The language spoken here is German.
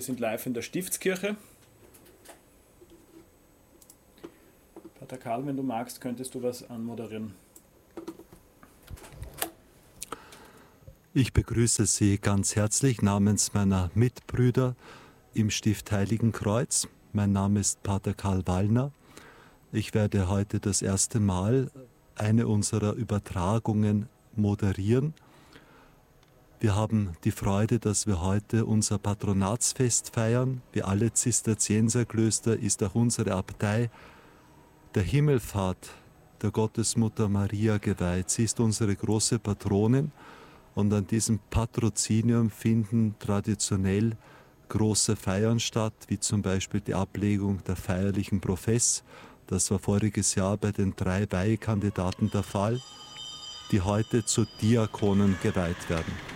sind live in der Stiftskirche. Pater Karl, wenn du magst, könntest du was anmoderieren. Ich begrüße Sie ganz herzlich namens meiner Mitbrüder im Stift Heiligenkreuz. Mein Name ist Pater Karl Wallner. Ich werde heute das erste Mal eine unserer Übertragungen moderieren. Wir haben die Freude, dass wir heute unser Patronatsfest feiern. Wie alle Zisterzienserklöster ist auch unsere Abtei der Himmelfahrt der Gottesmutter Maria geweiht. Sie ist unsere große Patronin und an diesem Patrozinium finden traditionell große Feiern statt, wie zum Beispiel die Ablegung der feierlichen Profess. Das war voriges Jahr bei den 3 Weihekandidaten der Fall, die heute zu Diakonen geweiht werden.